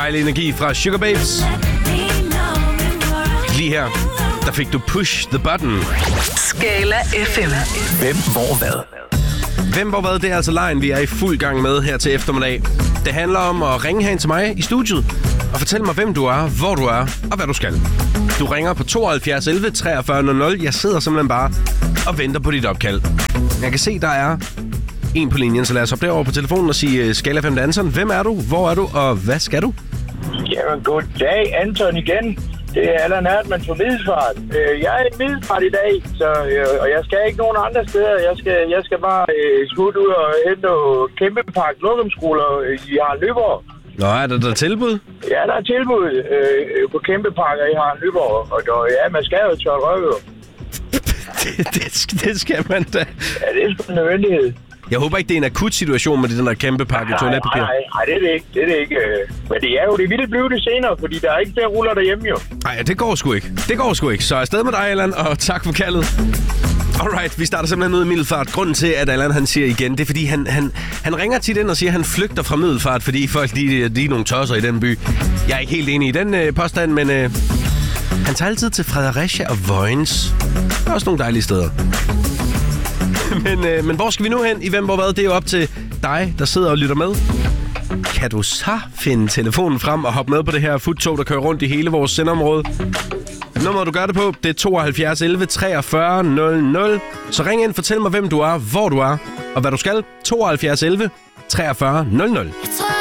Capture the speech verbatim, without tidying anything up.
Dejlig energi fra Sugar Babes. Lige her, der fik du Push the Button. Skala F M. Hvem, hvor, hvad? Hvem, hvor, hvad? Det er altså lejen, vi er i fuld gang med her til eftermiddag. Det handler om at ringe hen til mig i studiet og fortælle mig, hvem du er, hvor du er og hvad du skal. Du ringer på tooghalvfjerds elleve treogfyrre nul nul. Jeg sidder simpelthen bare og venter på dit opkald. Jeg kan se, der er en på linjen, så lad os hoppe derover på telefonen og sige Skala F M Anton. Hvem er du, hvor er du, og hvad skal du? Jamen, goddag, Anton igen. Det er Allan Hartmann fra Middelfart. Jeg er i Middelfart i dag, så, og jeg skal ikke nogen andre steder. Jeg skal, jeg skal bare smutte ud og hente Kæmpepark Lukkumskoler i Harald Nyborg. Nå, er der der tilbud? Ja, der er tilbud øh, på Kæmpeparker i Harald Nyborg. Og der, ja, man skal jo tørre røve. det, det, det skal man da. Ja, det er sgu en nødvendighed. Jeg håber ikke, det er en akut situation med den der kæmpe pakke toiletpapir. Nej, nej, det er det ikke. Det er det ikke. Men det er jo det vildt blive det senere, fordi der er ikke flere ruller derhjemme jo. Nej, det går sgu ikke. Det går sgu ikke. Så afsted med dig, Allan, og tak for kaldet. Alright, vi starter simpelthen ud i Middelfart. Grunden til, at Allan han siger igen, det er fordi, han, han, han ringer tit ind og siger, at han flygter fra Middelfart, fordi folk de, de er nogle tosser i den by. Jeg er ikke helt enig i den øh, påstand, men øh, han tager altid til Fredericia og Vojens. Der er også nogle dejlige steder. Men, øh, men hvor skal vi nu hen i Hvem, hvor, hvad? Det er jo op til dig, der sidder og lytter med. Kan du så finde telefonen frem og hoppe med på det her futtog, der kører rundt i hele vores sendeområde? Nummeret, du gør det på, det er tooghalvfjerds elleve treogfyrre nul nul. Så ring ind, fortæl mig, hvem du er, hvor du er, og hvad du skal. tooghalvfjerds elleve treogfyrre nul nul.